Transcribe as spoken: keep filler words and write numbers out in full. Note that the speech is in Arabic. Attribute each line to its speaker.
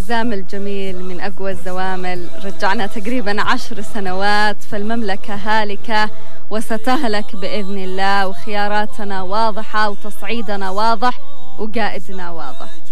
Speaker 1: زامل جميل من أقوى الزوامل، رجعنا تقريبا عشر سنوات، فالمملكة هالكة وستهلك بإذن الله، وخياراتنا واضحة وتصعيدنا واضح وقائدنا واضح.